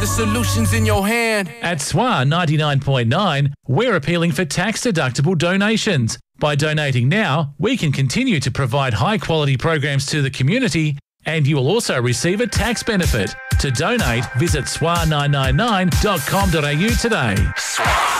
solution's in your hand. At SWAR 99.9, we're appealing for tax-deductible donations. By donating now, we can continue to provide high-quality programs to the community, and you will also receive a tax benefit. To donate, visit swar999.com.au today.